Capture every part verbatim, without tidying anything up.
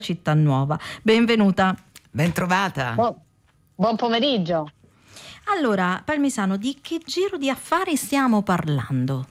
Città Nuova. Benvenuta. Bentrovata. Buon, buon pomeriggio. Allora, Palmisano, di che giro di affari stiamo parlando?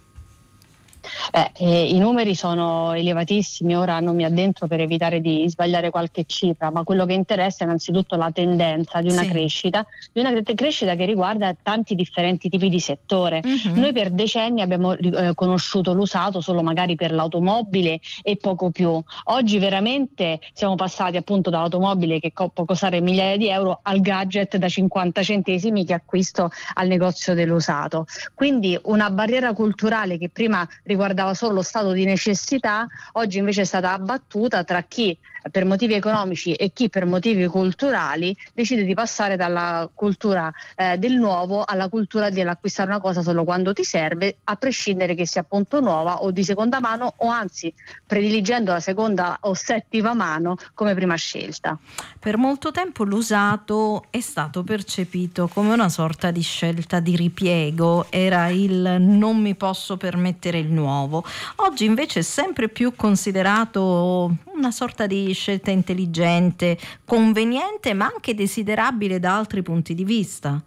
Eh, eh, I numeri sono elevatissimi, ora non mi addentro per evitare di sbagliare qualche cifra, ma quello che interessa è innanzitutto la tendenza di una Sì. crescita, di una crescita che riguarda tanti differenti tipi di settore. Mhm. Noi per decenni abbiamo eh, conosciuto l'usato solo magari per l'automobile e poco più. Oggi veramente siamo passati appunto dall'automobile che può costare migliaia di euro al gadget da cinquanta centesimi che acquisto al negozio dell'usato. Quindi una barriera culturale che prima riguardava solo lo stato di necessità, oggi invece è stata abbattuta tra chi per motivi economici e chi per motivi culturali decide di passare dalla cultura eh, del nuovo alla cultura dell'acquistare una cosa solo quando ti serve, a prescindere che sia appunto nuova o di seconda mano, o anzi prediligendo la seconda o settima mano come prima scelta. Per molto tempo l'usato è stato percepito come una sorta di scelta di ripiego, era il non mi posso permettere il nuovo. Oggi invece è sempre più considerato una sorta di scelta intelligente, conveniente, ma anche desiderabile da altri punti di vista.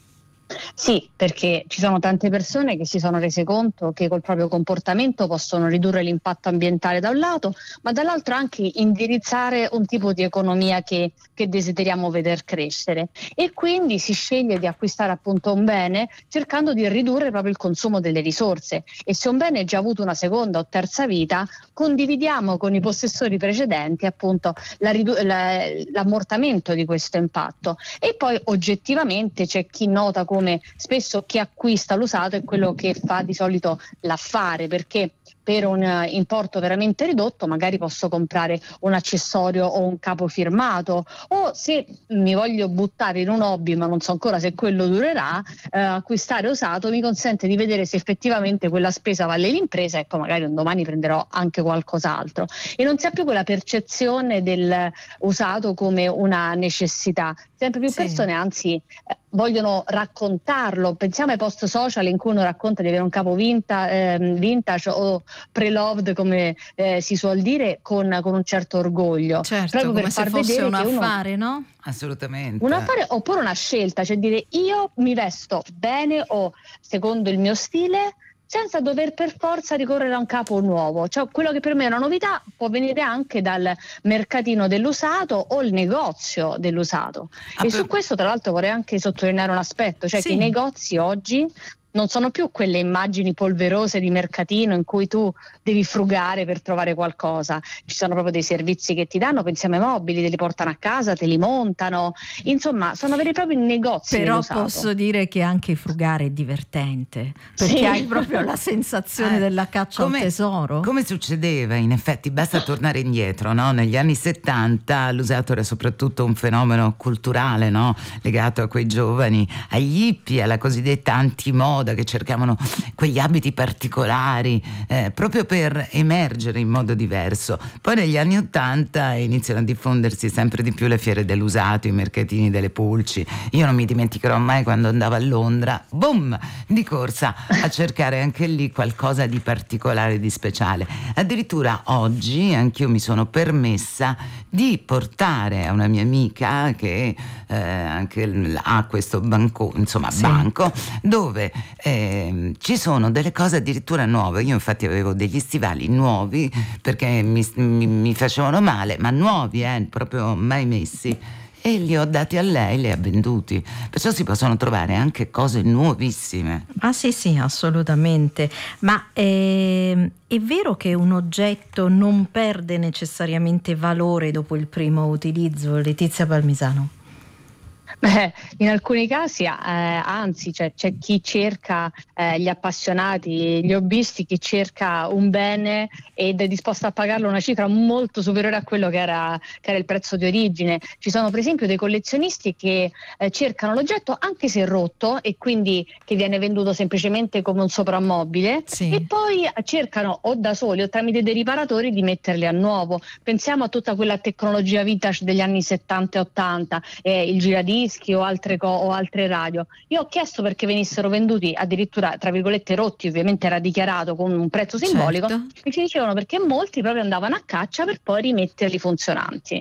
Sì, perché ci sono tante persone che si sono rese conto che col proprio comportamento possono ridurre l'impatto ambientale da un lato, ma dall'altro anche indirizzare un tipo di economia che, che desideriamo veder crescere, e quindi si sceglie di acquistare appunto un bene cercando di ridurre proprio il consumo delle risorse, e se un bene ha già avuto una seconda o terza vita condividiamo con i possessori precedenti appunto la ridu- la, l'ammortamento di questo impatto. E poi oggettivamente c'è chi nota come spesso chi acquista l'usato è quello che fa di solito l'affare, perché per un importo veramente ridotto magari posso comprare un accessorio o un capo firmato, o se mi voglio buttare in un hobby ma non so ancora se quello durerà, eh, acquistare usato mi consente di vedere se effettivamente quella spesa vale l'impresa. Ecco, magari un domani prenderò anche qualcos'altro e non si ha più quella percezione del usato come una necessità. Sempre più Sì. persone anzi eh, vogliono raccontarlo. Pensiamo ai post social in cui uno racconta di avere un capo vinta, eh, vintage o pre-loved, come eh, si suol dire, con, con un certo orgoglio. Certo, proprio come per se far fosse vedere un che uno, affare, no? Assolutamente. un affare oppure una scelta, cioè dire io mi vesto bene o secondo il mio stile, senza dover per forza ricorrere a un capo nuovo. Cioè, quello che per me è una novità può venire anche dal mercatino dell'usato o il negozio dell'usato. Ah, E per- su questo tra l'altro vorrei anche sottolineare un aspetto, cioè Sì. che i negozi oggi non sono più quelle immagini polverose di mercatino in cui tu devi frugare per trovare qualcosa. Ci sono proprio dei servizi che ti danno, pensiamo ai mobili, te li portano a casa, te li montano, insomma sono veri e propri negozi Però dell'usato. posso dire che anche frugare è divertente, perché Sì. hai proprio la sensazione Eh, della caccia come- al tesoro. Come succedeva, in effetti, basta tornare indietro, no? Negli anni settanta l'usato era soprattutto un fenomeno culturale, no? Legato a quei giovani, agli hippie, alla cosiddetta antimoda, che cercavano quegli abiti particolari eh, proprio per emergere in modo diverso. Poi negli anni ottanta iniziano a diffondersi sempre di più le fiere dell'usato, i mercatini delle pulci. Io non mi dimenticherò mai quando andavo a Londra, boom, di corsa a cercare anche lì qualcosa di particolare, di speciale. Addirittura oggi anch'io mi sono permessa di portare a una mia amica che eh, anche l- ha questo banco, insomma Sì. banco, dove eh, ci sono delle cose addirittura nuove. Io infatti avevo degli stivali nuovi perché mi, mi, mi facevano male, ma nuovi, eh, proprio mai messi, e li ho dati a lei, li ha venduti. Perciò si possono trovare anche cose nuovissime. Ah sì sì, assolutamente. Ma ehm, è vero che un oggetto non perde necessariamente valore dopo il primo utilizzo, Letizia Palmisano? Beh, in alcuni casi, eh, anzi, cioè, c'è chi cerca, eh, gli appassionati, gli hobbisti, chi cerca un bene ed è disposto a pagarlo una cifra molto superiore a quello che era, che era il prezzo di origine. Ci sono per esempio dei collezionisti che eh, cercano l'oggetto anche se rotto e quindi che viene venduto semplicemente come un soprammobile, Sì. e poi cercano o da soli o tramite dei riparatori di metterli a nuovo. Pensiamo a tutta quella tecnologia vintage degli anni settanta e ottanta, eh, il giradischi o altre, co- o altre radio. Io ho chiesto perché venissero venduti addirittura tra virgolette rotti, ovviamente era dichiarato con un prezzo simbolico, Certo. e ci dicevano perché molti proprio andavano a caccia per poi rimetterli funzionanti.